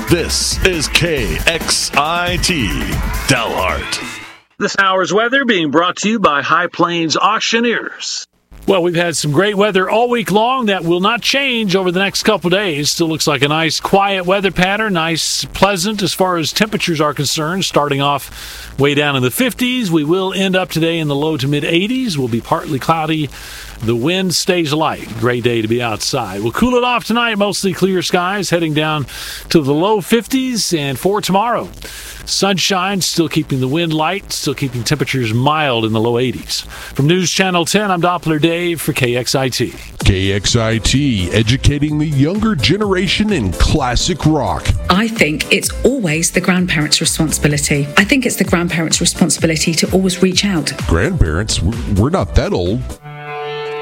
This is KXIT Dalhart. This hour's weather being brought to you by High Plains Auctioneers. Well, we've had some great weather all week long. That will not change over the next couple days. Still looks like a nice, quiet weather pattern. Nice, pleasant as far as temperatures are concerned. Starting off way down in the 50s. We will end up today in the low to mid-80s. Will be partly cloudy. The wind stays light. Great day to be outside. We'll cool it off tonight. Mostly clear skies. Heading down to the low 50s. And for tomorrow, sunshine, still keeping the wind light, still keeping temperatures mild in the low 80s. From News Channel 10, I'm Doppler Dave for KXIT. KXIT, educating the younger generation in classic rock. I think it's always the grandparents' responsibility. I think it's the grandparents' responsibility to always reach out. Grandparents? We're not that old.